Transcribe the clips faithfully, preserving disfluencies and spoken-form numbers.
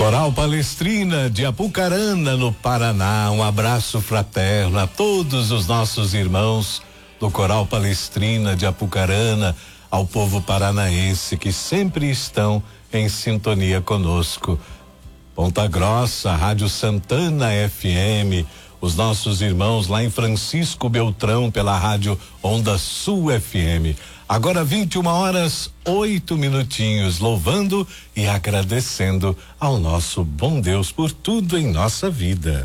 Coral Palestrina de Apucarana, no Paraná. Um abraço fraterno a todos os nossos irmãos do Coral Palestrina de Apucarana, ao povo paranaense que sempre estão em sintonia conosco. Ponta Grossa, Rádio Santana F M, os nossos irmãos lá em Francisco Beltrão pela Rádio Onda Sul F M. Agora vinte e uma horas, oito minutinhos, louvando e agradecendo ao nosso bom Deus por tudo em nossa vida.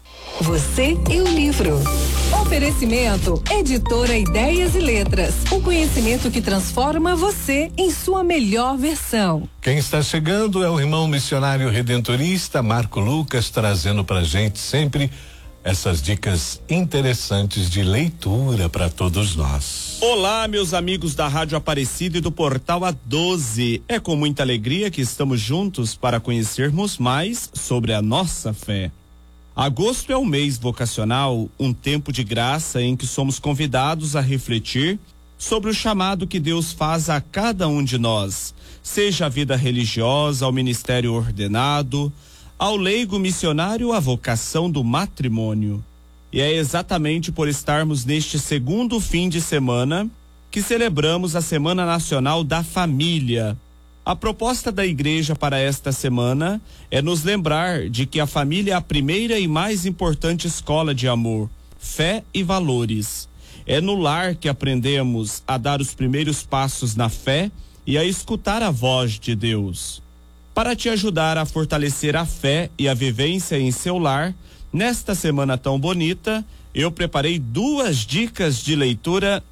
Você e o livro. Oferecimento Editora Ideias e Letras. O conhecimento que transforma você em sua melhor versão. Quem está chegando é o irmão missionário redentorista Marco Lucas, trazendo pra gente sempre essas dicas interessantes de leitura para todos nós. Olá, meus amigos da Rádio Aparecida e do Portal A doze. É com muita alegria que estamos juntos para conhecermos mais sobre a nossa fé. Agosto é o mês vocacional, um tempo de graça em que somos convidados a refletir sobre o chamado que Deus faz a cada um de nós, seja a vida religiosa, ao ministério ordenado, ao leigo missionário, a vocação do matrimônio. E é exatamente por estarmos neste segundo fim de semana que celebramos a Semana Nacional da Família. A proposta da igreja para esta semana é nos lembrar de que a família é a primeira e mais importante escola de amor, fé e valores. É no lar que aprendemos a dar os primeiros passos na fé e a escutar a voz de Deus. Para te ajudar a fortalecer a fé e a vivência em seu lar, nesta semana tão bonita, eu preparei duas dicas de leitura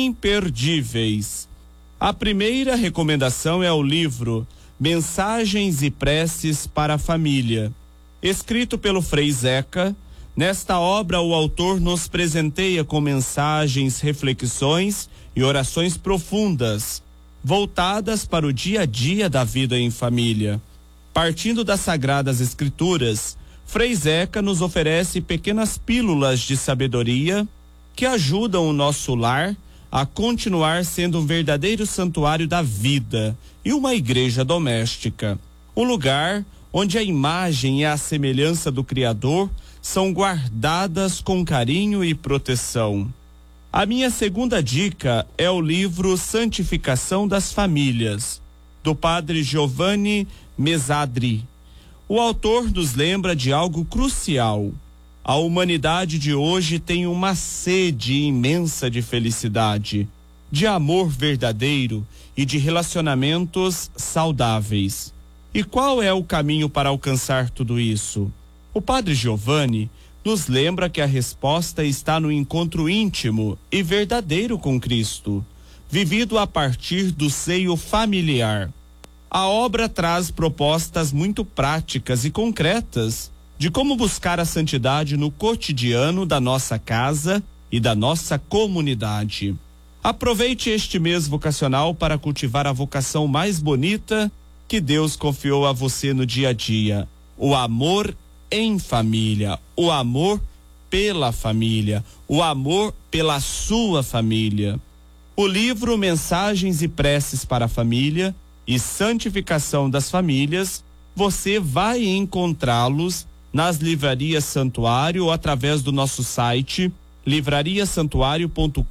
imperdíveis. A primeira recomendação é o livro Mensagens e Preces para a Família, escrito pelo Frei Zeca. Nesta obra, o autor nos presenteia com mensagens, reflexões e orações profundas, voltadas para o dia a dia da vida em família. Partindo das Sagradas Escrituras, Frei Zeca nos oferece pequenas pílulas de sabedoria que ajudam o nosso lar a continuar sendo um verdadeiro santuário da vida e uma igreja doméstica, um lugar onde a imagem e a semelhança do Criador são guardadas com carinho e proteção. A minha segunda dica é o livro Santificação das Famílias, do padre Giovanni Mesadri. O autor nos lembra de algo crucial. A humanidade de hoje tem uma sede imensa de felicidade, de amor verdadeiro e de relacionamentos saudáveis. E qual é o caminho para alcançar tudo isso? O padre Giovanni nos lembra que a resposta está no encontro íntimo e verdadeiro com Cristo, vivido a partir do seio familiar. A obra traz propostas muito práticas e concretas de como buscar a santidade no cotidiano da nossa casa e da nossa comunidade. Aproveite este mês vocacional para cultivar a vocação mais bonita que Deus confiou a você no dia a dia: o amor em família, o amor pela família, o amor pela sua família. O livro Mensagens e Preces para a Família e Santificação das Famílias, você vai encontrá-los nas livrarias Santuário ou através do nosso site livraria santuário ponto